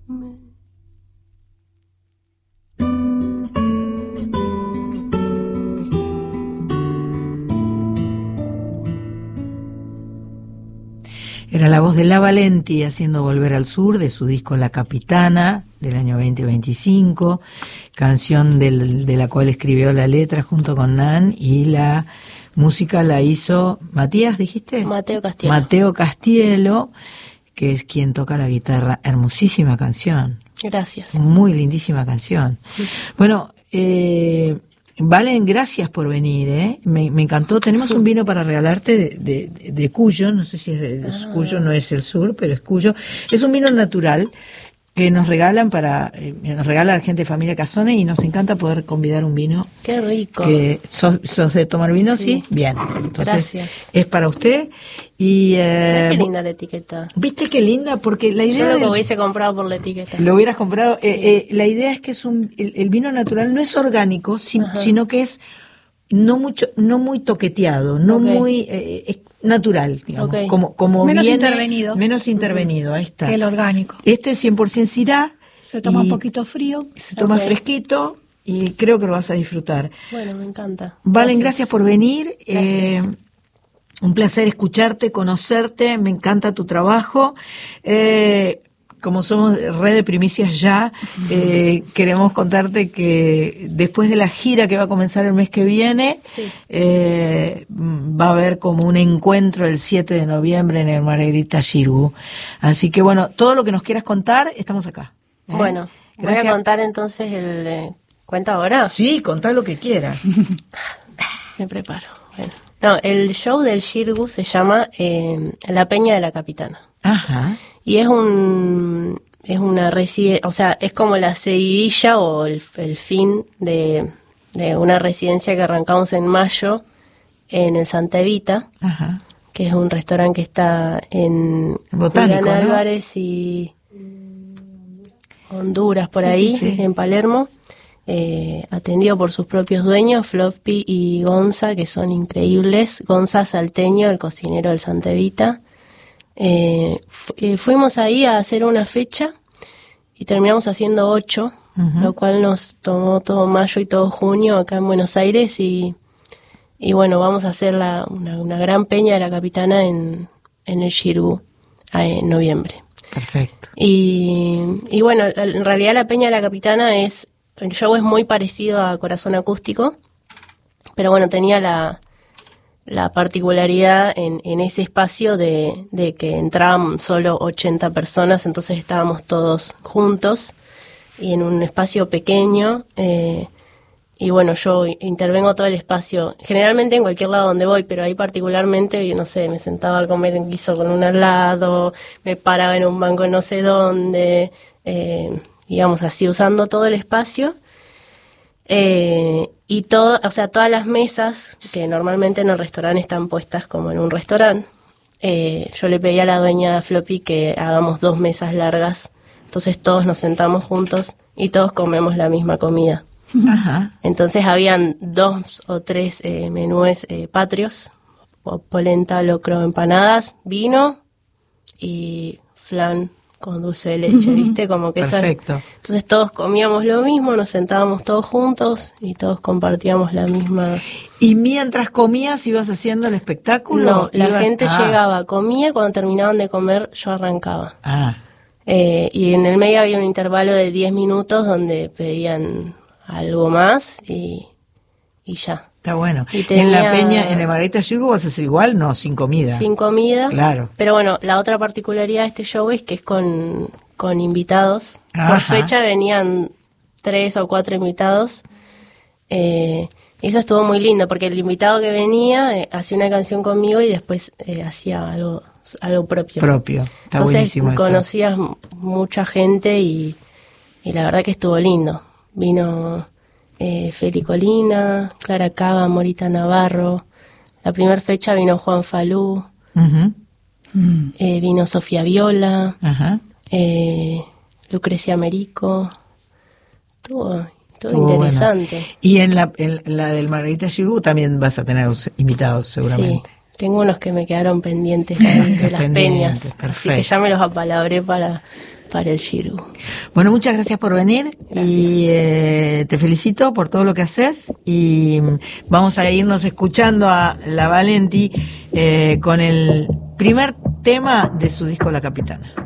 Era la voz de La Valenti haciendo Volver al Sur, de su disco La Capitana, del año 2025, canción de la cual escribió la letra junto con Nan, y la música la hizo Matías, ¿dijiste? Mateo Castielo. Mateo Castielo, que es quien toca la guitarra. Hermosísima canción. Gracias. Muy lindísima canción. Sí. Bueno, Valen, gracias por venir, ¿eh? Me encantó. Tenemos un vino para regalarte de Cuyo, no sé si es de Cuyo, no es el sur, pero es Cuyo. Es un vino natural que nos regalan nos regala la gente de Familia Casone, y nos encanta poder convidar un vino. ¡Qué rico! Que ¿sos de tomar vino? Sí. Bien. Entonces, gracias. Es para usted. Y qué linda la etiqueta. ¿Viste qué linda? Porque la idea... Yo lo hubiese comprado por la etiqueta. Lo hubieras comprado. Sí. La idea es que es el vino natural no es orgánico, sino que es no muy toqueteado, no muy... es natural, digamos, como menos viene, intervenido. Menos intervenido, ahí está. Que el orgánico. Este es 100% Syrah. Se toma un poquito frío. Se toma fresquito, y creo que lo vas a disfrutar. Bueno, me encanta. Valen, gracias por venir. Gracias. Un placer escucharte, conocerte, me encanta tu trabajo. Como somos red de primicias ya, queremos contarte que después de la gira que va a comenzar el mes que viene, sí. Va a haber como un encuentro el 7 de noviembre en el Margarita Xirgu. Así que bueno, todo lo que nos quieras contar, estamos acá. Bueno, gracias. Voy a contar entonces ¿cuenta ahora? Sí, contá lo que quieras. Me preparo. Bueno. No, el show del Xirgu se llama La Peña de la Capitana. Ajá. Y es una residencia, o sea, es como la seguidilla o el fin de una residencia que arrancamos en mayo en el Santa Evita. Ajá. Que es un restaurante que está en Botánico, Julián Álvarez, ¿no? Y Honduras, por ahí, sí. En Palermo. Atendido por sus propios dueños, Floppy y Gonza, que son increíbles. Gonza Salteño, el cocinero del Santa Evita. Fuimos ahí a hacer una fecha y terminamos haciendo 8, lo cual nos tomó todo mayo y todo junio acá en Buenos Aires, y bueno, vamos a hacer una gran peña de la Capitana en el Xirgu en noviembre. Perfecto. Y bueno, en realidad la peña de la Capitana el show es muy parecido a Corazón Acústico, pero bueno, tenía la particularidad en ese espacio de que entraban solo 80 personas, entonces estábamos todos juntos y en un espacio pequeño, y bueno, yo intervengo todo el espacio, generalmente en cualquier lado donde voy, pero ahí particularmente, no sé, me sentaba a comer un guiso con un al lado, me paraba en un banco no sé dónde, digamos así, usando todo el espacio. Y todas las mesas que normalmente en el restaurante están puestas como en un restaurante, yo le pedí a la dueña Floppy que hagamos 2 mesas largas, entonces todos nos sentamos juntos y todos comemos la misma comida. Ajá. Entonces habían 2 o 3 menúes patrios, polenta, locro, empanadas, vino y flan con dulce de leche, ¿viste? Como que perfecto. Entonces todos comíamos lo mismo, nos sentábamos todos juntos y todos compartíamos la misma... ¿Y mientras comías ibas haciendo el espectáculo? No, la gente llegaba, comía, y cuando terminaban de comer yo arrancaba. Y en el medio había un intervalo de 10 minutos donde pedían algo más y ya. Está bueno. En la peña, en el Margarita Xirgu vas a hacer igual, no, sin comida. Sin comida. Claro. Pero bueno, la otra particularidad de este show es que es con invitados. Ajá. Por fecha venían 3 o 4 invitados. Y eso estuvo muy lindo, porque el invitado que venía hacía una canción conmigo y después hacía algo propio. Está entonces, buenísimo eso. Conocías mucha gente y la verdad que estuvo lindo. Vino Feli Colina, Clara Cava, Morita Navarro. La primera fecha vino Juan Falú. Uh-huh. Vino Sofía Viola. Uh-huh. Lucrecia Merico. Estuvo interesante. Bueno. Y en la del Margarita Xirgu también vas a tener invitados, seguramente. Sí, tengo unos que me quedaron pendientes de las peñas. Perfecto. Así que ya me los apalabré para para el Shirgu. Bueno, muchas gracias por venir. Gracias. Y te felicito por todo lo que haces y vamos a irnos escuchando a La Valenti con el primer tema de su disco La Capitana.